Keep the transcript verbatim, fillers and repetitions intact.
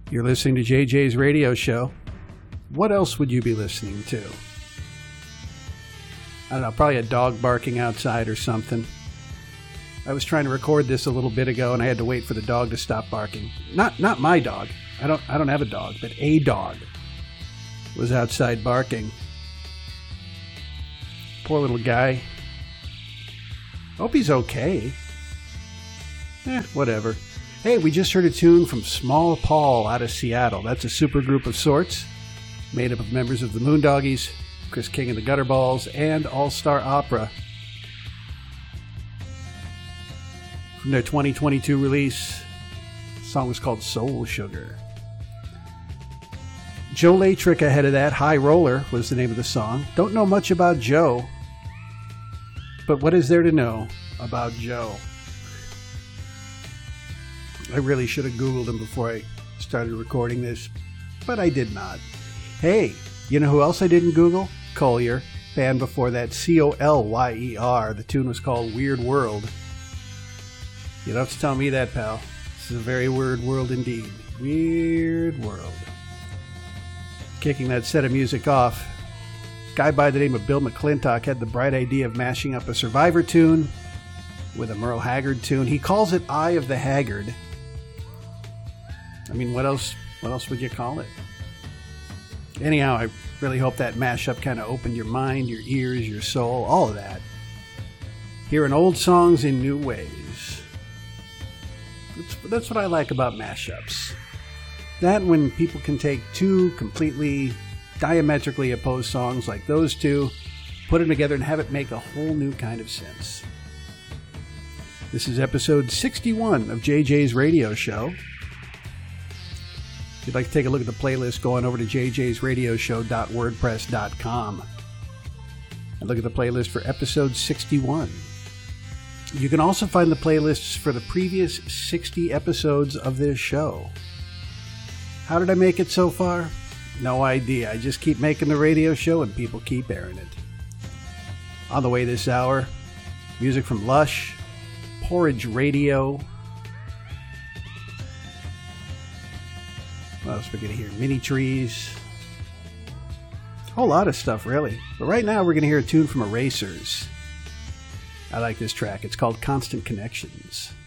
You're listening to J J's radio show. What else would you be listening to? I don't know, probably a dog barking outside or something. I was trying to record this a little bit ago and I had to wait for the dog to stop barking. Not not my dog. I don't I don't have a dog, but a dog was outside barking. Poor little guy. Hope he's okay. Eh, whatever. Hey, we just heard a tune from Small Paul out of Seattle. That's a supergroup of sorts, made up of members of the Moondoggies, Chris King and the Gutterballs, and All Star Opera. From their twenty twenty-two release, the song was called Soul Sugar. Joe Laytrick ahead of that, High Roller was the name of the song. Don't know much about Joe, but what is there to know about Joe? I really should have Googled him before I started recording this, but I did not. Hey, you know who else I didn't Google? Colyer. Band before that, C O L Y E R. The tune was called Weird World. You don't have to tell me that, pal. This is a very weird world indeed. Weird world. Kicking that set of music off, a guy by the name of Bill McClintock had the bright idea of mashing up a Survivor tune with a Merle Haggard tune. He calls it Eye of the Haggard. I mean, what else what else would you call it? Anyhow, I really hope that mashup kind of opened your mind, your ears, your soul, all of that. Hearing old songs in new ways. That's, that's what I like about mashups. That when people can take two completely diametrically opposed songs like those two, put them together and have it make a whole new kind of sense. This is episode sixty-one of J J's radio show. If you'd like to take a look at the playlist, go on over to j j's radio show dot wordpress dot com and look at the playlist for episode sixty-one. You can also find the playlists for the previous sixty episodes of this show. How did I make it so far? No idea. I just keep making the radio show and people keep airing it. On the way this hour, music from Lush, Porridge Radio. What else are we going to hear? Mini Trees. A whole lot of stuff, really. But right now, we're going to hear a tune from Erasers. I like this track. It's called Constant Connections.